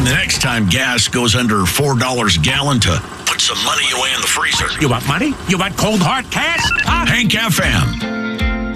the next time gas goes under $4 a gallon to put some money away in the freezer. You want money? You want cold hard cash? Huh? Hank FM.